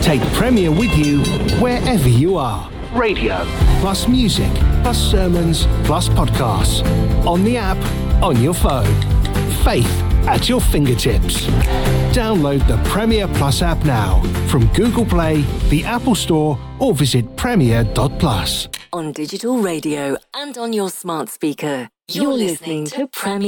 Take Premier with you wherever you are. Radio, plus music, plus sermons, plus podcasts. On the app, on your phone. Faith at your fingertips. Download the Premier Plus app now from Google Play, the Apple Store, or visit premier.plus. On digital radio and on your smart speaker, you're listening to Premier.